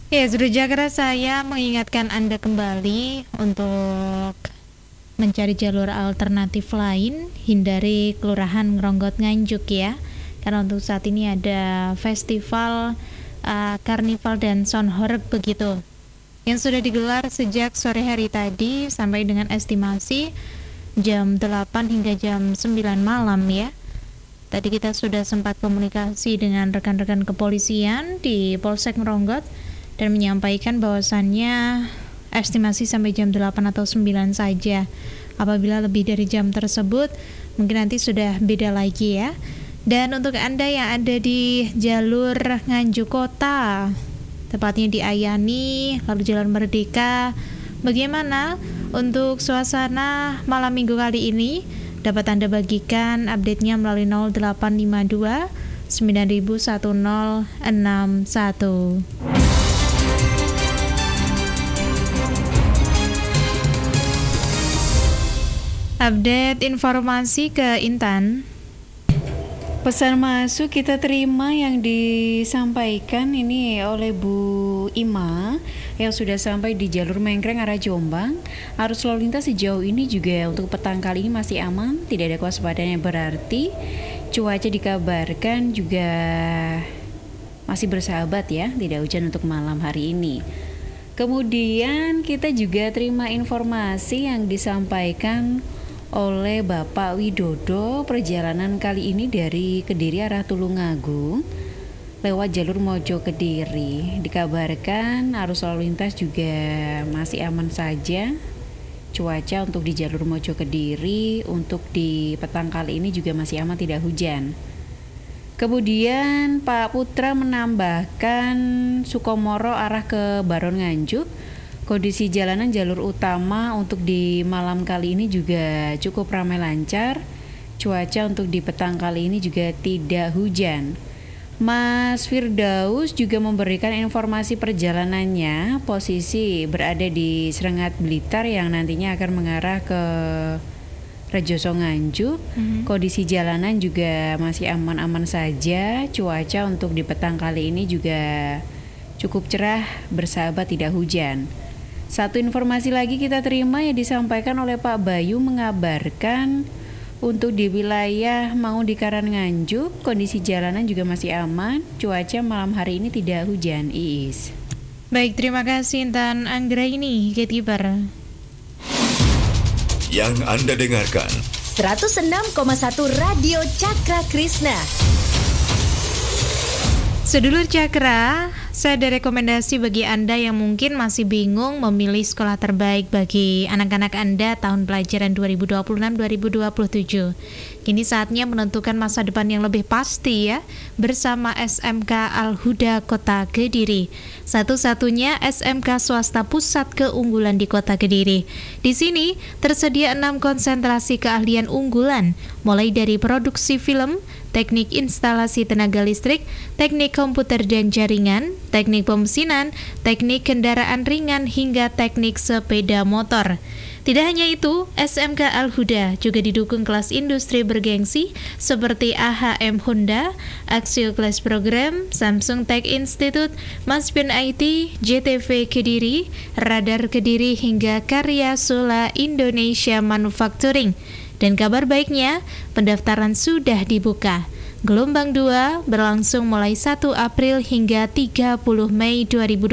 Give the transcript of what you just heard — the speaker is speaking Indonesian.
Ya, sudah Jakarta, saya mengingatkan Anda kembali untuk mencari jalur alternatif lain, hindari Kelurahan Ngronggot Nganjuk ya. Karena untuk saat ini ada festival karnival dan sonhoreg begitu, yang sudah digelar sejak sore hari tadi sampai dengan estimasi jam 8 hingga jam 9 malam ya. Tadi kita sudah sempat komunikasi dengan rekan-rekan kepolisian di Polsek Ngronggot dan menyampaikan bahwasannya estimasi sampai jam 8 atau 9 saja. Apabila lebih dari jam tersebut, mungkin nanti sudah beda lagi ya. Dan untuk Anda yang ada di jalur Nganjuk Kota, tepatnya di Ayani, lalu Jalan Merdeka, bagaimana untuk suasana malam minggu kali ini? Dapat Anda bagikan update-nya melalui 0852 901061. Update informasi ke Intan. Pesan masuk kita terima yang disampaikan ini oleh Bu Ima yang sudah sampai di jalur Mengkreng arah Jombang. Arus lalu lintas sejauh ini juga untuk petang kali ini masih aman, tidak ada kewaspadaan yang berarti. Cuaca dikabarkan juga masih bersahabat ya, tidak hujan untuk malam hari ini. Kemudian kita juga terima informasi yang disampaikan oleh Bapak Widodo, perjalanan kali ini dari Kediri arah Tulungagung lewat jalur Mojo Kediri. Dikabarkan arus lalu lintas juga masih aman saja. Cuaca untuk di jalur Mojo Kediri untuk di petang kali ini juga masih aman, tidak hujan. Kemudian Pak Putra menambahkan Sukomoro arah ke Baron Nganjuk. Kondisi jalanan jalur utama untuk di malam kali ini juga cukup ramai lancar. Cuaca untuk di petang kali ini juga tidak hujan. Mas Firdaus juga memberikan informasi perjalanannya. Posisi berada di Serengat Blitar yang nantinya akan mengarah ke Rejoso Nganjuk. Kondisi jalanan juga masih aman-aman saja. Cuaca untuk di petang kali ini juga cukup cerah, bersahabat, tidak hujan. Satu informasi lagi kita terima yang disampaikan oleh Pak Bayu mengabarkan untuk di wilayah Maung di Karanganyjuk kondisi jalanan juga masih aman, cuaca malam hari ini tidak hujan. Iis. Baik, terima kasih Intan Anggraini Gatekeeper. Yang Anda dengarkan 106,1 Radio Cakra Krishna. Sedulur Cakra, saya ada rekomendasi bagi Anda yang mungkin masih bingung memilih sekolah terbaik bagi anak-anak Anda tahun pelajaran 2026-2027. Kini saatnya menentukan masa depan yang lebih pasti ya, bersama SMK Al-Huda Kota Kediri. Satu-satunya SMK swasta pusat keunggulan di Kota Kediri. Di sini tersedia 6 konsentrasi keahlian unggulan, mulai dari produksi film, teknik instalasi tenaga listrik, teknik komputer dan jaringan, teknik pemesinan, teknik kendaraan ringan, hingga teknik sepeda motor. Tidak hanya itu, SMK Al-Huda juga didukung kelas industri bergengsi seperti AHM Honda, Axio Class Program, Samsung Tech Institute, Maspin IT, JTV Kediri, Radar Kediri, hingga Karya Sola Indonesia Manufacturing. Dan kabar baiknya, pendaftaran sudah dibuka. Gelombang 2 berlangsung mulai 1 April hingga 30 Mei 2020.